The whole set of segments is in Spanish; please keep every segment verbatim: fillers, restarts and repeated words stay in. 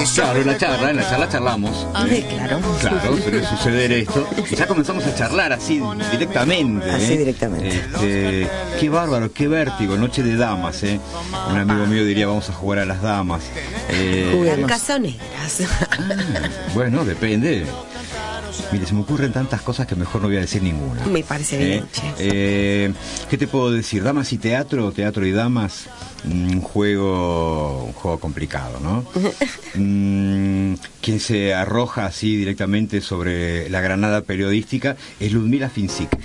Claro, en la charla, en la charla charlamos. ¿eh? Claro. Claro, suele suceder esto. Y ya comenzamos a charlar así directamente. Así ¿eh? directamente. Este, qué bárbaro, qué vértigo, noche de damas, ¿eh? Un amigo mío diría, vamos a jugar a las damas. Eh, Juguemos. Casoneras. ah, bueno, depende. Mire, se me ocurren tantas cosas que mejor no voy a decir ninguna. Me parece bien, ¿Eh? che. Eh, ¿Qué te puedo decir? Damas y teatro, teatro y damas, un juego, un juego complicado, ¿no? mm, quien se arroja así directamente sobre la granada periodística es Ludmila Fincic.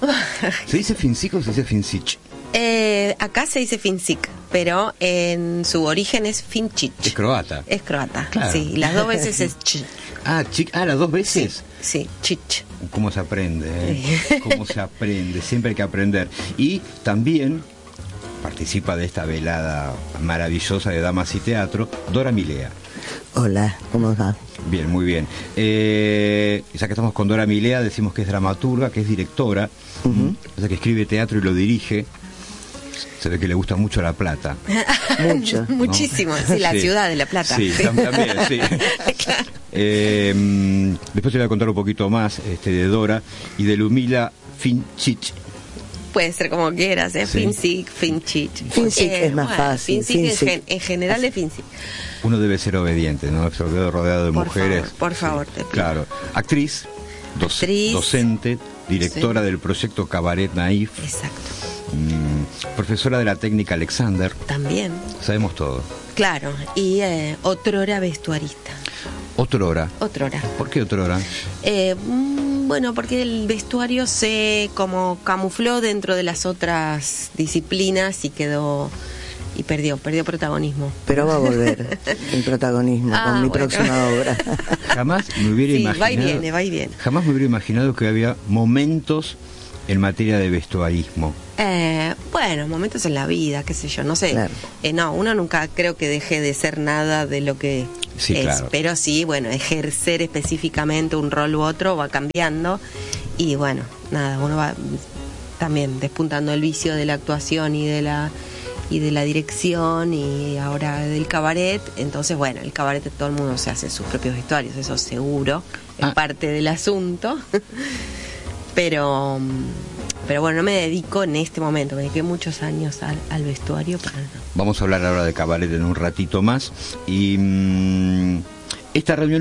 ¿Se dice Fincic o se dice Fincic? Eh, acá se dice Fincic, pero en su origen es Fincic. Es croata. Es croata, Claro. sí. Y las dos veces es ch. Ah, chic, ah, las dos veces. Sí, chich. ¿Cómo se aprende? ¿Eh? ¿Cómo se aprende? Siempre hay que aprender. Y también participa de esta velada maravillosa de Damas y Teatro, Dora Milea. Hola, ¿cómo va? Bien, muy bien. Eh, ya que estamos con Dora Milea, decimos que es dramaturga, que es directora, Uh-huh. o sea, que escribe teatro y lo dirige. Se ve que le gusta mucho La Plata. Mucho. Muchísimo, sí, la Sí. ciudad de La Plata. Sí, tam- también, sí. Claro. Eh, después te voy a contar un poquito más este, de Dora y de Ludmila Fincic. Puede ser como quieras, ¿eh? Sí. Fincic, Fincic. Fincic es más fácil, Fincic, en Fincic. gen- en general es Fincic. Uno debe ser obediente, ¿no? Sobre todo rodeado de Por mujeres. favor, por favor, te pido. Claro. Actriz, doc- Actriz. docente, directora Sí. del proyecto Cabaret Naif, Exacto. mm, profesora de la técnica Alexander. También. Sabemos todo. Claro. Y eh, otrora vestuarista. Otrora. Otrora. ¿Por qué otrora? Eh, mm, bueno, porque el vestuario se como camufló dentro de las otras disciplinas y quedó y perdió, perdió protagonismo. Pero va a volver el protagonismo Ah, con mi bueno. próxima obra. Jamás me hubiera Sí, imaginado. va y viene, va y viene. Jamás me hubiera imaginado que había momentos en materia de vestuarismo. Eh, bueno, momentos en la vida, qué sé yo, no sé. Claro. Eh, no, uno nunca creo que deje de ser nada de lo que Sí, es, claro. pero sí, bueno, ejercer específicamente un rol u otro va cambiando y bueno, nada, uno va también despuntando el vicio de la actuación y de la y de la dirección y ahora del cabaret, entonces bueno, el cabaret todo el mundo se hace sus propios vestuarios, eso seguro, es Ah. parte del asunto. pero pero bueno, no me dedico en este momento, me dediqué muchos años al, al vestuario, pero no. Vamos a hablar ahora de Cabaret en un ratito más. Y mm, esta reunión